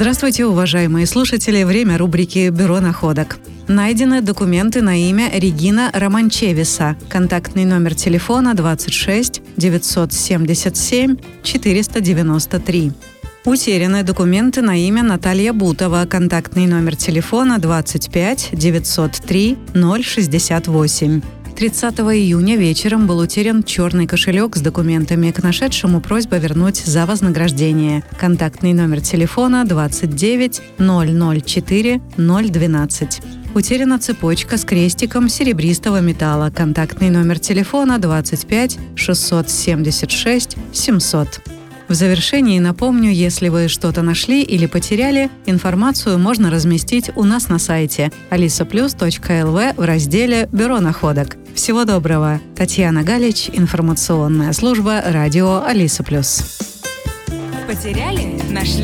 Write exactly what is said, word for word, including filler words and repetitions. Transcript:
Здравствуйте, уважаемые слушатели. Время рубрики «Бюро находок». Найдены документы на имя Регина Романчевиса. Контактный номер телефона двадцать шесть девятьсот семьдесят семь четыреста девяносто три. Утеряны документы на имя Наталья Бутова. Контактный номер телефона двадцать пять девятьсот три ноль шестьдесят восемь. тридцатого июня вечером был утерян черный кошелек с документами. К нашедшему просьба вернуть за вознаграждение. Контактный номер телефона двадцать девять ноль ноль четыре ноль двенадцать. Утеряна цепочка с крестиком серебристого металла. Контактный номер телефона двадцать пять шестьсот семьдесят шесть семьсот. В завершении напомню, если вы что-то нашли или потеряли, информацию можно разместить у нас на сайте алиса плюс точка эл ви в разделе «Бюро находок». Всего доброго. Татьяна Галич, информационная служба радио Алиса плюс. Потеряли? Нашли?